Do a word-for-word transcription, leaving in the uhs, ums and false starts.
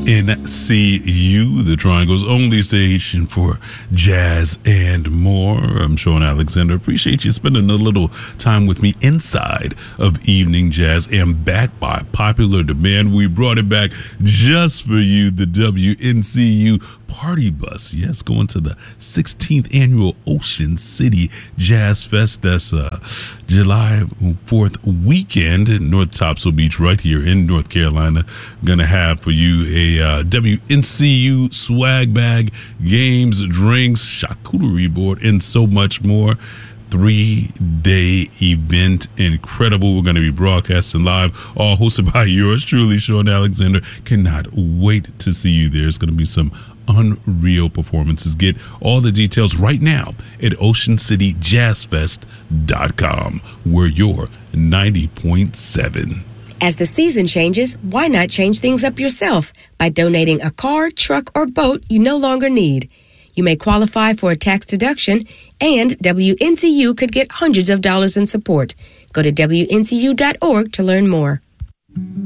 N C U, the Triangle's only station for jazz and more. I'm Sean Alexander. Appreciate you spending a little time with me inside of Evening Jazz, and back by popular demand. We brought it back just for you, the W N C U Party Bus. Yes, going to the sixteenth annual Ocean City Jazz Fest. That's uh, July fourth weekend in North Topsail Beach right here in North Carolina. Gonna have for you a uh, W N C U swag bag, games, drinks, charcuterie board, and so much more. Three-day event, incredible. We're going to be broadcasting live, all hosted by yours truly, Sean Alexander. Cannot wait to see you there. It's going to be some unreal performances. Get all the details right now at ocean city jazz fest dot com. We're your ninety point seven. As the season changes, why not change things up yourself by donating a car, truck, or boat you no longer need? You may qualify for a tax deduction, and W N C U could get hundreds of dollars in support. Go to W N C U dot org to learn more.